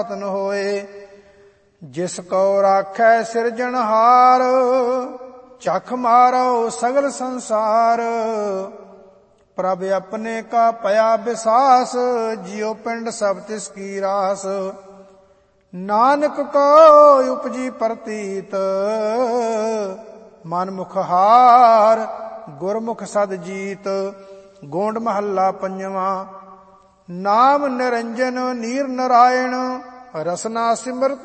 ਰਤਨ ਹੋਏ। ਜਿਸ ਕਉ ਰਾਖੈ ਸਿਰਜਣਹਾਰ, ਚਖ ਮਾਰੋ ਸਗਲ ਸੰਸਾਰ। ਪ੍ਰਭ ਆਪਣੇ ਕਾ ਭਇਆ ਵਿਸਾਸ, ਜਿਉ ਪਿੰਡ ਸਭ ਤਿਸ ਕੀ ਰਾਸ। ਨਾਨਕ ਕੋ ਉਪਜੀ ਪ੍ਰਤੀਤ, ਮਨ ਮੁਖ ਹਾਰ ਗੁਰਮੁਖ ਸਦ ਜੀਤ। ਗੋਂਡ ਮਹੱਲਾ ਪੰਜਵਾਂ। ਨਾਮ ਨਿਰੰਜਨ ਨੀਰ ਨਰਾਇਣ, ਰਸਨਾ ਸਿਮਰਤ